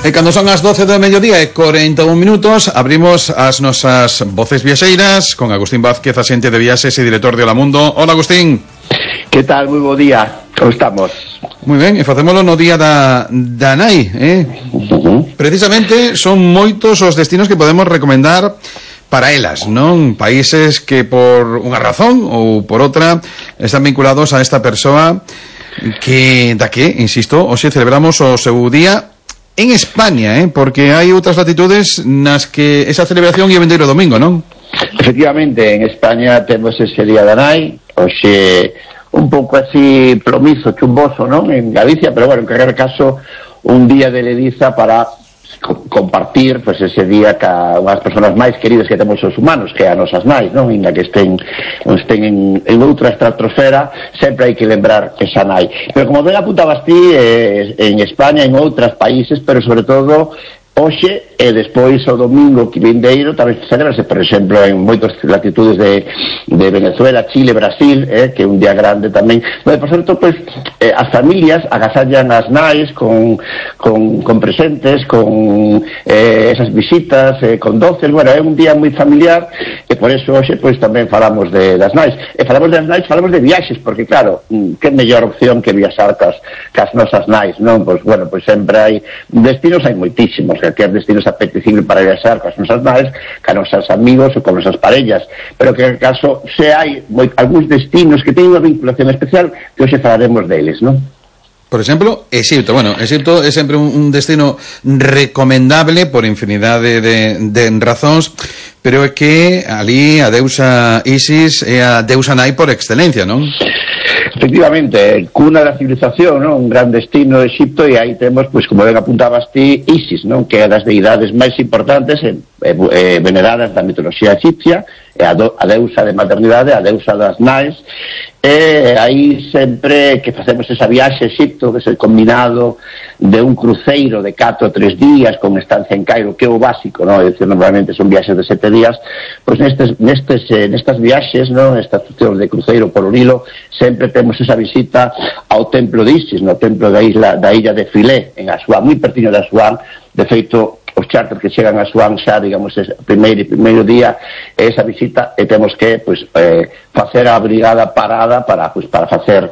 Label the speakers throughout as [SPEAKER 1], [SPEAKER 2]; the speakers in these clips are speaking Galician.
[SPEAKER 1] E cando son as 12 do mediodía e 41 minutos, abrimos as nosas voces viaxeiras con Agustín Vázquez, axente de viaxes e director de Hola Mundo. Hola, Agustín.
[SPEAKER 2] Que tal? Moi bo día. Como estamos?
[SPEAKER 1] Moi ben, e facémolo no día da nai, Precisamente son moitos os destinos que podemos recomendar para elas, non? Países que por unha razón ou por outra están vinculados a esta persoa que, insisto, hoxe celebramos o seu día en España, porque hai outras latitudes nas que esa celebración é o vindeiro domingo, non?
[SPEAKER 2] Efectivamente, en España temos ese día da nai, hoxe un pouco así plomizo, chumboso, non? En Galicia, pero bueno, en calquer caso, un día de lediza para compartir pues ese día ca unhas persoas máis queridas que temos os humanos, que a nosas nais, non? Inda que estén en outra estratosfera, sempre hai que lembrar esa nai. Pero como ben apuntabas ti, en España, en outros países, pero sobre todo hoxe e despois o domingo que vindeiro tamén celebrase, por exemplo, en moitas latitudes de Venezuela, Chile, Brasil, que é un día grande tamén. Por certo, pois, as familias agasallan as nais con presentes, con esas visitas, con doces. Bueno, é un día moi familiar e por eso hoxe pois tamén falamos das nais. E falamos das nais, falamos de viaxes, porque claro, que mellor opción que viaxar cas nosas nais, non? Pois bueno, pois sempre hai destinos, hai moitísimos, que é destinos apetecibles para viaxar coas nosas nais, ca nosos amigos ou con nosas parellas, pero que en caso se hai algúns destinos que teñen unha vinculación especial, que hoxe falaremos deles, non?
[SPEAKER 1] Por exemplo, Exipto. Bueno, Exipto é sempre un destino recomendable por infinidade de razóns, pero é que ali a deusa Isis é a deusa nai por excelencia, non?
[SPEAKER 2] Efectivamente, cuna da civilización, non? Un gran destino de Exipto, e aí temos, pois, como ben apuntabas ti, Isis, non? Que é das deidades máis importantes veneradas da mitoloxía egipcia, é a deusa de maternidade, a deusa das nais, e aí sempre que facemos esa viaxe a Exipto, que é o combinado de un cruceiro de 4 ou 3 días con estancia en Cairo, que é o básico, non? É dicir, normalmente son viaxes de 7 días, pois nestas viaxes, non? Estas funcións de cruceiro por o Nilo, sempre temos esa visita ao templo de Isis, no templo da illa de Filé, en Asuán, moi pertiño de Asuán. De feito, os charters que chegan a Asuán xa, digamos, primeiro día esa visita, e temos que facer a brigada parada para facer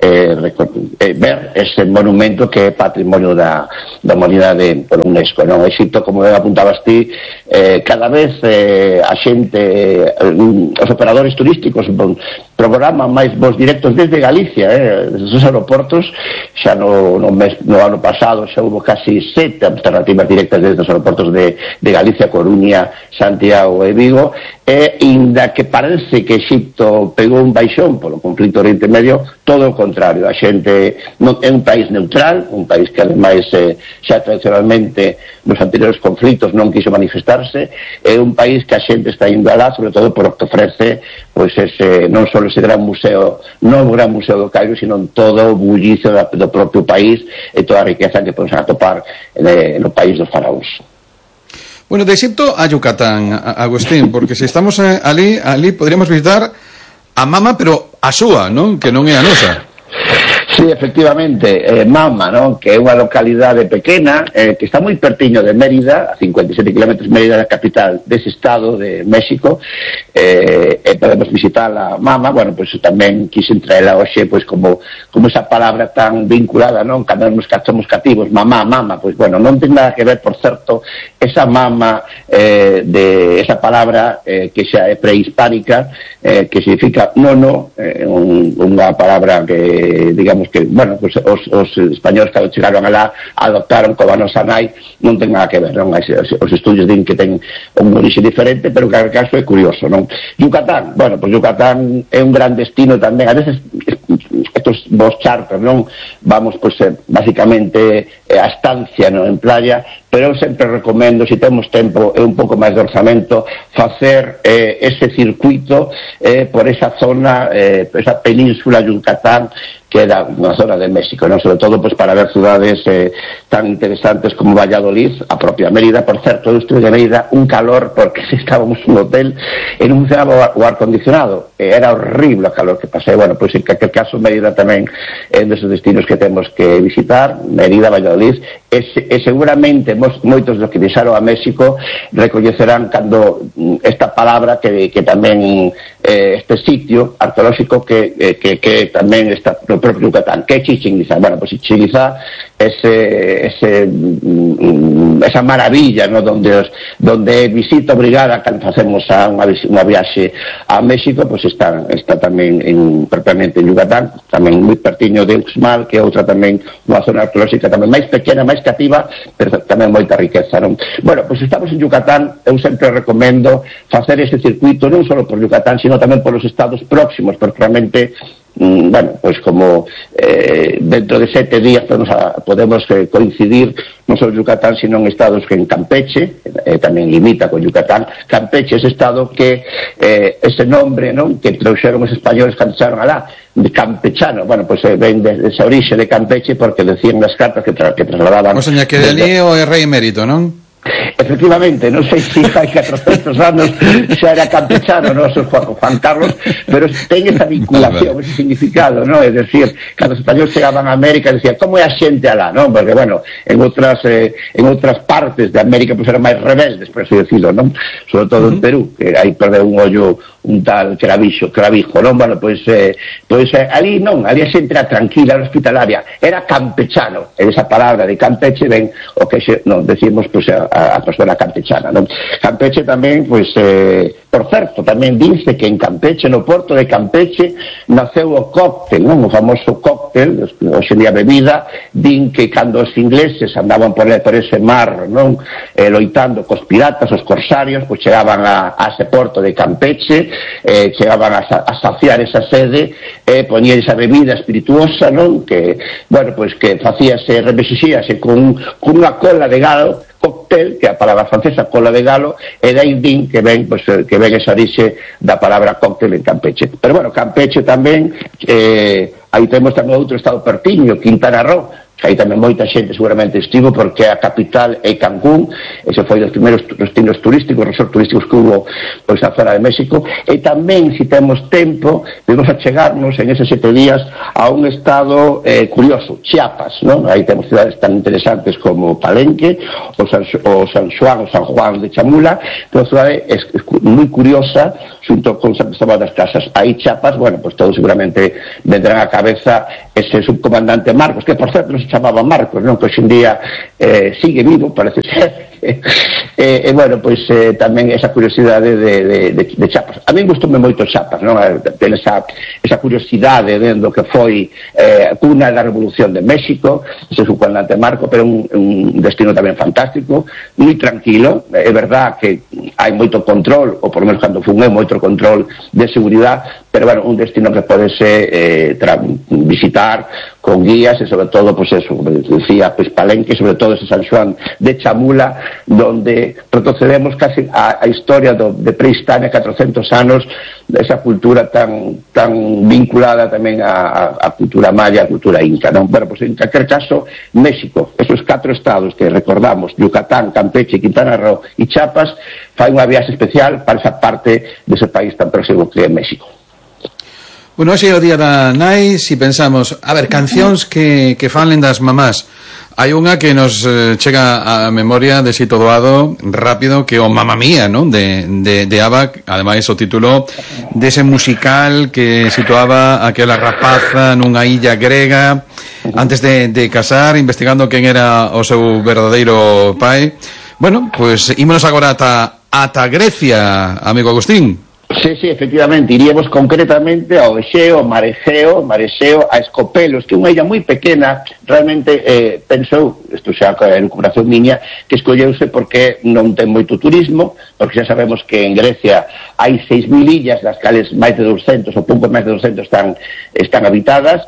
[SPEAKER 2] ver ese monumento que é patrimonio da humanidade por UNESCO, non? Exipto, como ben apuntabas ti, cada vez a xente, os operadores turísticos programan máis voos directos desde Galicia, desde os aeroportos. Xa no ano pasado xa hubo casi 7 alternativas directas desde os aeroportos de Galicia, Coruña, Santiago e Vigo, e inda que parece que Exipto pegou un baixón polo conflito Oriente Medio, todo o contrario. A xente non é un país neutral, un país que ademais xa tradicionalmente nos anteriores conflitos non quiso manifestarse, é un país que a xente está indo alá, sobre todo por o que ofrece pois ese, non só ese gran museo, non o gran museo do Cairo, sino todo o bullicio do propio país e toda a riqueza que podemos atopar no país dos faraóns.
[SPEAKER 1] Bueno, de Egipto a Yucatán, Agustín, porque se estamos ali podríamos visitar a Mama, pero a súa, non? Que non é a nosa.
[SPEAKER 2] Sí, efectivamente, Mama, non? Que é unha localidade pequena, que está moi pertiño de Mérida, a 57 km de Mérida, da capital dese estado de México, e podemos visitar a Mama. Bueno, pois tamén quise traela hoxe, pois como esa palabra tan vinculada, non? Cando nos somos cativos, mamá, pois bueno, non ten nada que ver, por certo, esa Mama de esa palabra que xa é prehispánica, que significa nono, unha palabra que, digamos, que, bueno, pues os españoles cando chegaron alá adoptaron como a nosa nai, non ten nada que ver, non? Os estudios din que ten un orixe diferente, pero que en caso é curioso, non? Yucatán, bueno, pues Yucatán é un gran destino tamén. A veces estos vos charters, non? Vamos, pues, basicamente a estancia, non? En playa, pero eu sempre recomendo, se temos tempo e un pouco máis de orzamento, facer ese circuito por esa zona, esa península Yucatán, que era unha zona de México, non? Sobre todo pues, para ver ciudades tan interesantes como Valladolid, a propia Mérida. Por certo, eu estuve de Mérida un calor porque estábamos en un hotel e non funcionaba o ar-condicionado, era horrible o calor que pasei. Bueno, pois en aquel caso Mérida tamén é un deses destinos que temos que visitar, Mérida, Valladolid, e seguramente moitos dos que viaxaron a México recoñecerán cando esta palabra que tamén este sitio arqueolóxico que tamén está no propio Yucatán, que é Chichén Itzá. Bueno, pues Chichén Itzá esa maravilla, ¿no? donde visita obrigada cando facemos unha viaxe a México, pues está tamén propiamente en Yucatán, tamén moi pertiño de Uxmal, que é outra tamén unha zona arqueolóxica tamén máis pequena, máis cativa, pero tamén moita riqueza, non? Bueno, pues estamos en Yucatán. Eu sempre recomendo facer ese circuito non só por Yucatán, sino tamén por os estados próximos, porque realmente bueno, pues como dentro de 7 días podemos coincidir non só en Yucatán, sino en estados que en Campeche, tamén limita con Yucatán. Campeche é ese estado que ese nombre, non, que trouxeron os españoles cando chegaron alá, de campechano, bueno, pues ven de esa orixe de Campeche porque decían nas cartas que trasladaban.
[SPEAKER 1] O seña que de ali o é rei emérito, non?
[SPEAKER 2] Efectivamente, non sei se hai 400 anos xa era campechano, non, Juan Carlos, pero ten esa vinculación, ese significado, non? É dicir, cando os españoles chegaban a América decían, como é a xente alá, non? Porque, bueno, en outras partes de América pues eran máis rebeldes, por así decirlo, non? Sobre todo en Perú, que aí perdeu un ollo un tal Clavijo, non? Bueno, pois ali non, ali a xente era tranquila, era hospitalaria, era campechano, e esa palabra de Campeche ven o que non decimos pues a persona campechana, non? Campeche tamén, pois, por certo, tamén dice que en Campeche, no porto de Campeche, naceu o cóctel, non? O famoso cóctel, hoxe día bebida, din que cando os ingleses andaban por ese mar, non? Loitando cos piratas, os corsarios, pois chegaban a ese porto de Campeche, chegaban a saciar esa sede, poñían esa bebida espirituosa, non? Que, bueno, pois que facíase, remexixíase con unha cola de galo, cóctel, que a palabra francesa cola de galo, e dai din que ven esa orixe da palabra cóctel en Campeche. Pero bueno, Campeche tamén, aí temos tamén outro estado pertiño, Quintana Roo, que aí tamén moita xente seguramente estivo porque a capital é Cancún, ese foi dos primeiros destinos turísticos, resorts turísticos que hubo pois na zona de México. E tamén, se temos tempo, vamos a chegarnos en eses 7 días a un estado curioso, Chiapas, non? Aí temos cidades tan interesantes como Palenque, o San Juan de Chamula, que é unha cidade moi curiosa, xunto con San Cristóbal das Casas. Aí Chiapas, bueno, pues todos seguramente vendrán á cabeza ese subcomandante Marcos, que por certo non se chamaba Marcos, non? Que hoxe en día sigue vivo, parece ser. E bueno, pois tamén esa curiosidade de Chiapas. A mí gustoume moito Chiapas, non? Ten esa curiosidade do que foi cuna da Revolución de México, ese subcomandante Marcos, pero un destino tamén fantástico, moi tranquilo. É verdad que hai moito control, ou por lo menos cando fun moito control de seguridade, pero bueno, un destino que podese visitar con guías e sobre todo, pues eso, como decía, pues Palenque, sobre todo ese San Juan de Chamula, donde retrocedemos casi a historia de prehistoria, 400 anos, desa cultura tan vinculada tamén a cultura maya, a cultura inca, non? Bueno, pues en calquer caso, México, esos 4 estados que recordamos, Yucatán, Campeche, Quintana Roo e Chiapas, fai unha viaxe especial para esa parte dese país tan próximo que é México.
[SPEAKER 1] Bueno, hoxe é o día da nai. Si pensamos, a ver, cancións que falen das mamás, hai unha que nos chega á memoria de xeito doado rápido, que é o Mamma Mía, non? De ABBA, ademais o título dese musical que situaba aquela rapaza nunha illa grega antes de casar, investigando quen era o seu verdadeiro pai. Bueno, pues ímonos agora ata Grecia, amigo Agustín.
[SPEAKER 2] Sí, efectivamente, iríamos concretamente ao Exeo, Marexeo, a Escopelos, que é unha illa moi pequena. Realmente pensou, isto xa é recuperación miña, que escolleuse porque non ten moito turismo, porque xa sabemos que en Grecia hai 6.000 illas, das cales máis de 200 ou pouco máis de 200 están habitadas,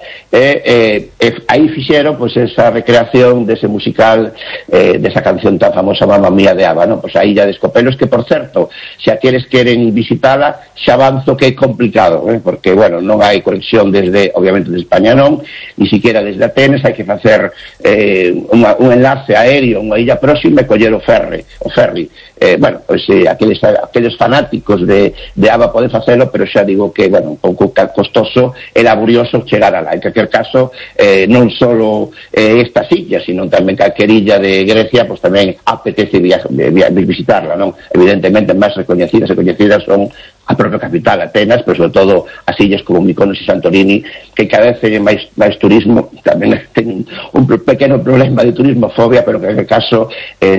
[SPEAKER 2] aí fixeron pues esa recreación dese musical, desa canción tan famosa Mamma Mía de ABBA, ¿no? Pues a illa de Escopelos, que por certo, se aqueles queren visitala, Venezuela xa avanzo que é complicado, porque, bueno, non hai conexión desde, obviamente, de España non, ni siquiera desde Atenas, hai que facer un enlace aéreo, unha illa próxima e coller o ferry. Bueno, pois aqueles fanáticos de ABA poden facelo, pero xa digo que, bueno, un pouco costoso e laborioso chegar alá. En calquer caso, non só estas illas, sino tamén calquer illa de Grecia, pois tamén apetece visitarla, non? Evidentemente, máis recoñecidas son a propia capital, Atenas, pero sobre todo as illas como Mykonos e Santorini, que cada vez teñen máis turismo, tamén ten un pequeno problema de turismofobia, pero que en aquel caso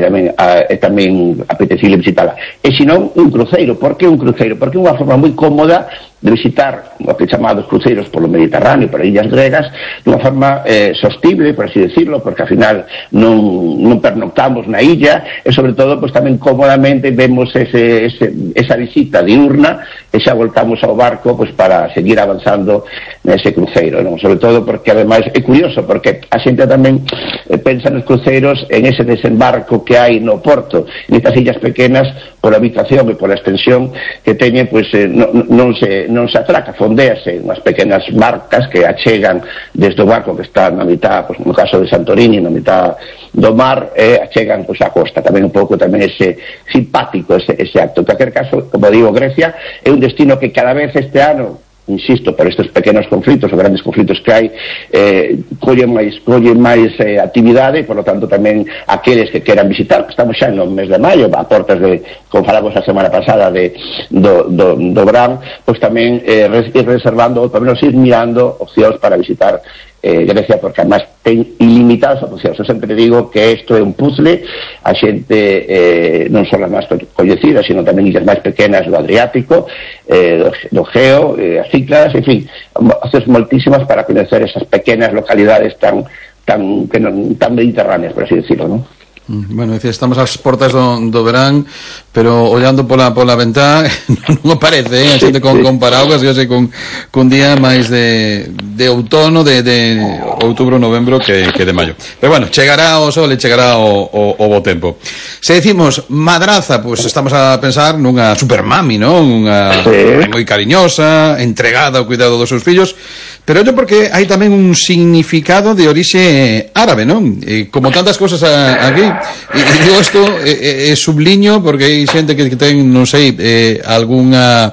[SPEAKER 2] tamén apetecible visitala. E senón un cruceiro. Por que un cruceiro? Porque é unha forma moi cómoda de visitar o que chamados cruceiros polo Mediterráneo, por illas gregas, dunha forma sostible, por así decirlo, porque ao final non pernoctamos na illa, e sobre todo, pues, tamén cómodamente vemos esa visita diurna, e xa voltamos ao barco, pues, para seguir avanzando nese cruceiro, non? Sobre todo porque, ademais, é curioso, porque a xente tamén pensa nos cruceiros en ese desembarco que hai no porto, nestas illas pequenas, pola habitación e pola extensión que teñen, pues, non se atraca, fondéase unhas pequenas barcas que achegan desde o barco que está na mitad, pues, no caso de Santorini, na mitad do mar, achegan, pues, a costa. Tamén un pouco tamén ese simpático ese acto. En calquer caso, como digo, Grecia é un destino que cada vez este ano, insisto, por estes pequenos conflitos ou grandes conflitos que hai, collen máis actividade, e, por lo tanto, tamén aqueles que queran visitar, que estamos xa no mes de maio, a portas de, como falamos a semana pasada, do verán, pois tamén ir reservando, ou pelo menos ir mirando opcións para visitar Grecia, porque además ten ilimitadas opcións. Eu sempre digo que isto é un puzzle, a xente non só as máis coñecidas, sino tamén illas máis pequenas do Adriático, do Egeo, as Cícladas, en fin, haces moltísimas para coñecer esas pequenas localidades tan mediterráneas, por así decirlo, non?
[SPEAKER 1] Bueno, decía, estamos ás portas do verán, pero ollando pola ventá non parece, a xente con paraguas, eu sei, con día máis de outono, de outubro, novembro que de maio. Pero bueno, chegará o sol e chegará o bo tempo. Se decimos madraza, pues estamos a pensar nunha supermami, non? Unha moi cariñosa, entregada ao cuidado dos seus fillos, pero ollo porque hai tamén un significado de orixe árabe, non? Como tantas cosas aquí. E digo isto, subliño, porque hai xente que ten, non sei, algunha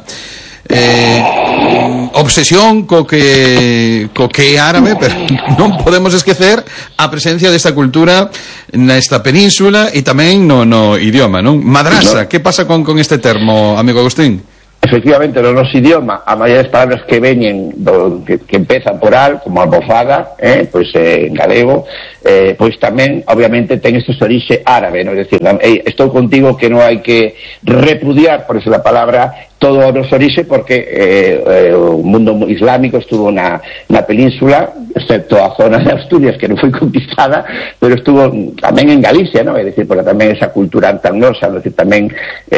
[SPEAKER 1] obsesión co que é árabe, pero non podemos esquecer a presencia desta cultura nesta península e tamén no idioma, non? Madrasa, que pasa con este termo, amigo Agustín?
[SPEAKER 2] Efectivamente, no noso idioma, a maioría das palabras que veñen que empezan por al, como albofada, pois en galego, pois tamén, obviamente, ten este orixe árabe, non? É dicir, estou contigo que non hai que repudiar, por eso la palabra, todo o noso orixe, porque o mundo islámico estuvo na península, excepto a zona de Asturias, que non foi conquistada, pero estuvo tamén en Galicia, non? É dicir, porque tamén esa cultura antagnosa, é dicir, tamén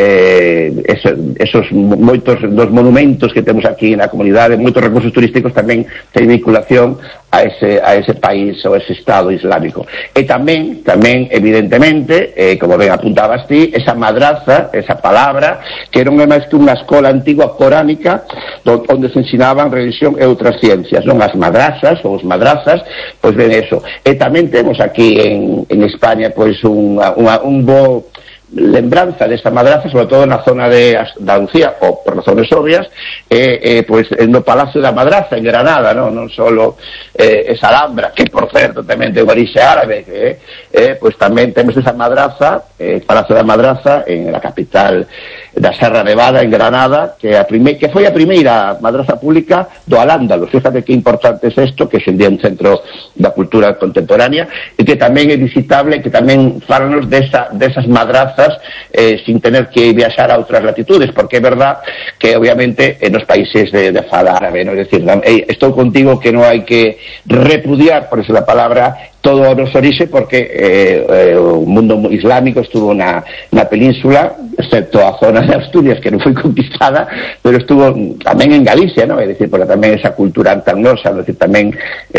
[SPEAKER 2] esos moitos dos monumentos que temos aquí na comunidade, moitos recursos turísticos tamén ten vinculación a ese país ou ese estado islámico. E tamén evidentemente, como ben apuntabas ti, esa madraza, esa palabra, que non é máis que unha escola antigua coránica onde se ensinaban religión e outras ciencias, non? As madrazas ou os madrazas, pois ben eso. E tamén temos aquí en España pois un bo lembranza desta madraza, sobre todo na zona de Andalucía, ou por razones obvias, pois no Palacio da Madraza en Granada, non solo esa Alhambra, que por certo tamén ten orixe árabe, pois tamén temos esa madraza, Palacio da Madraza en la capital da Serra Nevada, en Granada, que foi a primeira madraza pública do Al-Ándalus. Fíjate que importante é isto, que é un centro da cultura contemporánea, e que tamén é visitable, que tamén falanos desas madrazas sin tener que viaxar a outras latitudes, porque é verdad que obviamente nos países de fala árabe, non? É dicir, estou contigo que non hai que repudiar, por eso la palabra, todo o noso orixe, porque o mundo islámico estuvo na península, excepto a zona de Asturias, que non foi conquistada, pero estuvo tamén en Galicia, non? É dicir, porque tamén esa cultura antagnosa, é dicir, tamén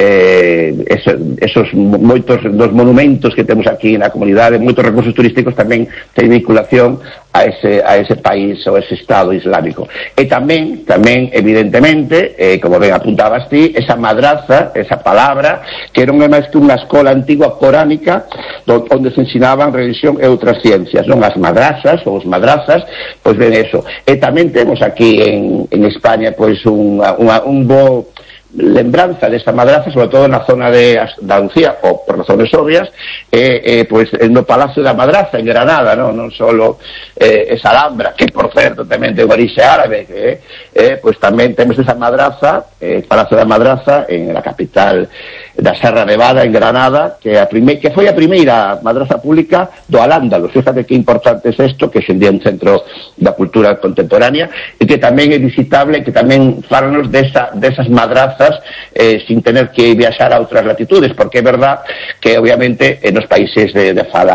[SPEAKER 2] esos moitos dos monumentos que temos aquí na comunidade, moitos recursos turísticos tamén ten vinculación a a ese país ou ese Estado Islámico. E tamén evidentemente, como ben apuntabas ti, esa madraza, esa palabra, que non é máis que unha escola antigua coránica onde se ensinaban religión e outras ciencias, non? As madrazas ou os madrazas, pois ben eso. E tamén temos aquí en España pois un bo lembranza desta madraza, sobre todo na zona de Andalucía, ou por razones obvias, pois no Palacio da Madraza en Granada, non solo esa Alhambra, que por certo tamén ten orixe árabe, pois tamén temos esa madraza, Palacio da Madraza en la capital da Serra Nevada en Granada, que foi a primeira madraza pública do Al-Ándalus. Fíjate que importante é isto, que xendía un centro da cultura contemporánea e que tamén é visitable, que tamén falanos desas madrazas sin tener que viaxar a outras latitudes, porque é verdad que obviamente nos países de fala